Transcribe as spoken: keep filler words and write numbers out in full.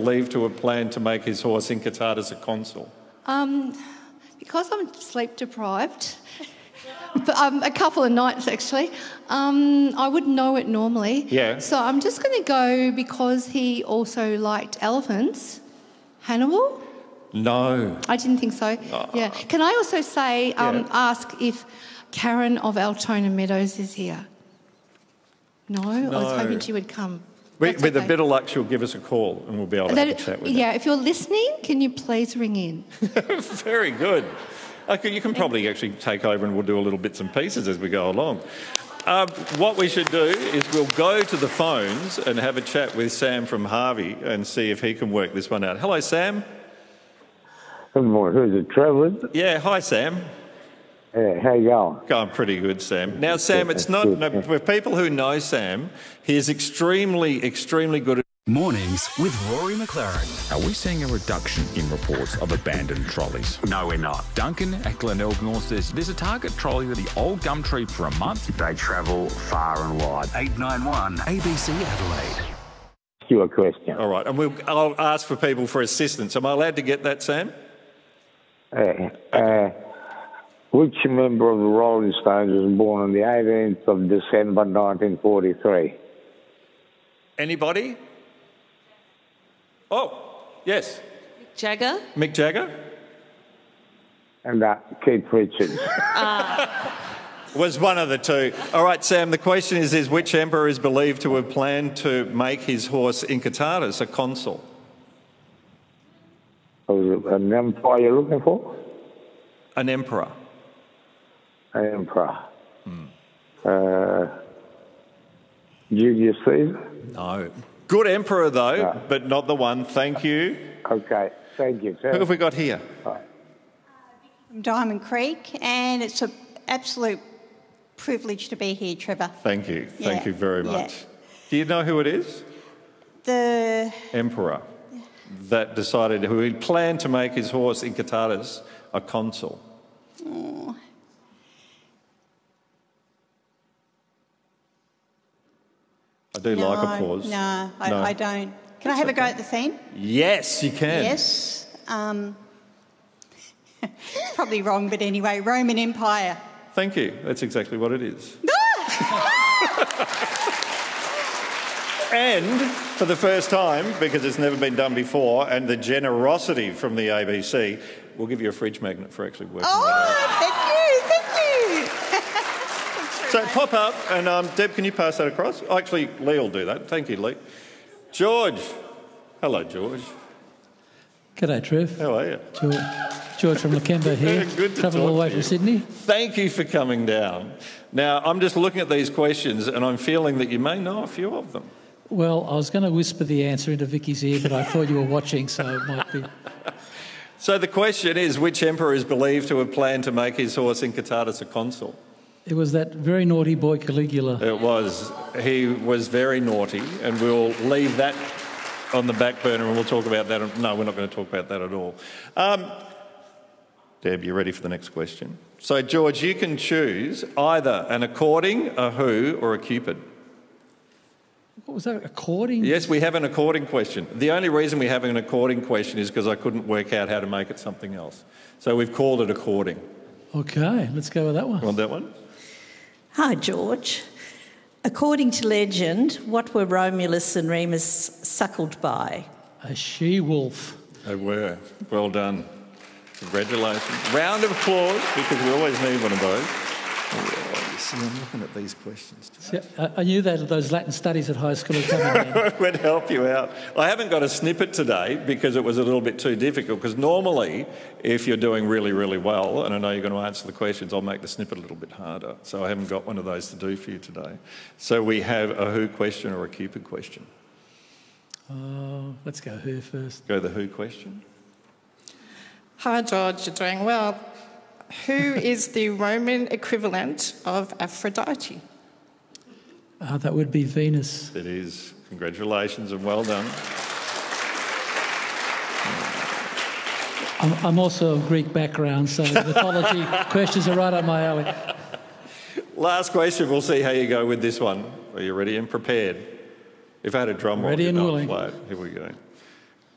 believed to have planned to make his horse Incitatus a consul? Um, because I'm sleep deprived, but, um, a couple of nights actually, um, I wouldn't know it normally. Yeah. So I'm just going to go because he also liked elephants. Hannibal? No. I didn't think so. Oh. Yeah. Can I also say, um, Yeah. ask if Karen of Altona Meadows is here? No? I No. was hoping she would come. We, That's with okay. a bit of luck, she'll give us a call and we'll be able to That- have a chat with yeah, if you're listening, can you please ring in? her. Very good. Okay, you can probably actually take over and we'll do a little bits and pieces as we go along. Um, what we should do is we'll go to the phones and have a chat with Sam from Harvey and see if he can work this one out. Hello, Sam. Good morning. Who's it, Trevor? Yeah, hi, Sam. Yeah, how you going? Going pretty good, Sam. Now, Sam, it's not... Good, No, yeah. for people who know Sam, he is extremely, extremely good at... Mornings with Rory McLaren. Are we seeing a reduction in reports of abandoned trolleys? No, we're not. Duncan at Glenelg North says there's a Target trolley with the old Gumtree for a month. They travel far and wide. eight nine one A B C Adelaide. Ask you a question. All right, and we'll, I'll ask for people for assistance. Am I allowed to get that, Sam? Uh, uh, which member of the Rolling Stones was born on the eighteenth of December nineteen forty-three? Anybody? Oh, yes. Jagger? Mick Jagger? And uh, Keith Richards. Was one of the two. All right, Sam, the question is, is which emperor is believed to have planned to make his horse Incitatus a consul? Was it an empire you're looking for? An emperor. An emperor. Uh, Julius Caesar? No. Good emperor, though, No. but not the one. Thank you. Okay, thank you, Who sir. have we got here? From Diamond Creek, and it's an absolute privilege to be here, Trevor. Thank you. Thank Yeah, you very yeah. much. Do you know who it is? The Emperor that decided who he planned to make his horse Incitatus a consul. oh, I do no, like applause. No, I, No. I don't. Can I have a go at the theme? Yes, you can. Yes. Um, it's probably wrong, but anyway, Roman Empire. Thank you. That's exactly what it is. And for the first time, because it's never been done before, and the generosity from the A B C, we'll give you a fridge magnet for actually working Oh, that out. thank you, thank you. So pop up, and um, Deb, can you pass that across? Actually, Lee will do that. Thank you, Lee. George. Hello, George. G'day, Trev. How are you? George, George from Lakemba here. Good to Travel talk all the way to from you. Sydney. Thank you for coming down. Now, I'm just looking at these questions, and I'm feeling that you may know a few of them. Well, I was going to whisper the answer into Vicky's ear, but I thought you were watching, so it might be. So the question is, which emperor is believed to have planned to make his horse Incitatus a consul? It was that very naughty boy Caligula. It was. He was very naughty, and we'll leave that on the back burner and we'll talk about that. No, we're not going to talk about that at all. Um, Deb, you ready for the next question? So, George, you can choose either an according, a who, or a cupid. What was that, according? Yes, we have an according question. The only reason we have an according question is because I couldn't work out how to make it something else. So we've called it according. Okay, let's go with that one. Want that one? Hi, George. According to legend, what were Romulus and Remus suckled by? A she-wolf. They were. Well done. Congratulations. Round of applause, because we always need one of those. Oh, you see, I'm looking at these questions today. See, I, I knew that those Latin studies at high school are coming in. It would help you out. I haven't got a snippet today because it was a little bit too difficult, because normally if you're doing really, really well, and I know you're going to answer the questions, I'll make the snippet a little bit harder. So I haven't got one of those to do for you today. So we have a who question or a Cupid question. Oh, let's go who first. Go the who question. Hi, George, you're doing well. Who is the Roman equivalent of Aphrodite? Uh, that would be Venus. It is. Congratulations and well done. I'm, I'm also of Greek background, so mythology questions are right up my alley. Last question, we'll see how you go with this one. Are you ready and prepared? If I had a drum roll, Ready you'd and know willing. I'd play it. Here we go.